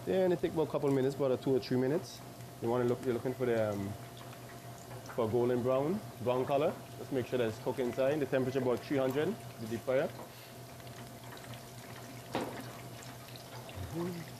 Then it takes about a couple of minutes, about 2 or 3 minutes. You're looking for the for golden brown color. Just make sure that it's cooked inside. The temperature about 300, the deep fryer.